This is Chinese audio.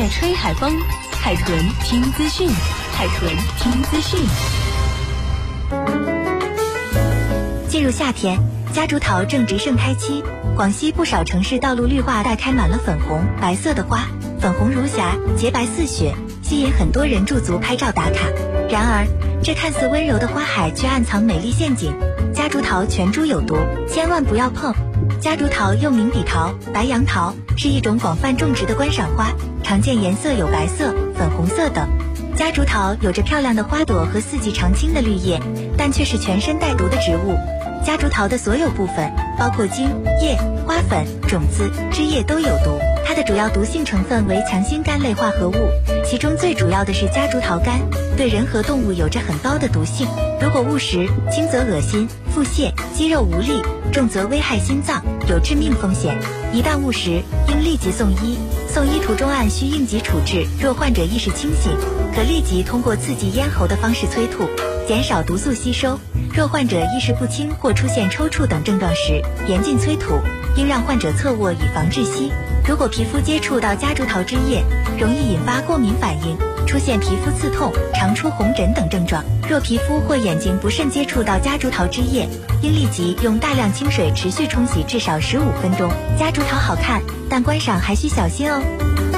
夜吹海风，海豚听资讯，海豚听资讯。 进入夏天，夹竹桃正值盛开期，广西不少城市道路绿化带开满了粉红、白色的花，粉红如霞，洁白似雪，吸引很多人驻足拍照打卡。然而，这看似温柔的花海却暗藏美丽陷阱，夹竹桃全株有毒，千万不要碰。夹竹桃又名笔桃、白杨桃，是一种广泛种植的观赏花，常见颜色有白色、粉红色等。夹竹桃有着漂亮的花朵和四季常青的绿叶，但却是全身带毒的植物。夹竹桃的所有部分，包括茎、叶、花粉、种子、枝叶都有毒。它的主要毒性成分为强心苷类化合物，其中最主要的是夹竹桃苷，对人和动物有着很高的毒性。如果误食，轻则恶心、腹泻、肌肉无力，重则危害心脏，有致命风险。一旦误食，应立即送医。送医途中按需应急处置，若患者意识清醒，可立即通过刺激咽喉的方式催吐，减少毒素吸收。若患者意识不清或出现抽搐等症状时，严禁催吐，应让患者侧卧以防窒息。如果皮肤接触到夹竹桃枝叶，容易引发过敏反应，出现皮肤刺痛、常出红疹等症状。若皮肤或眼睛不慎接触到夹竹桃枝叶，应立即用大量清水持续冲洗至少15分钟。夹竹桃好看，但观赏还需小心哦。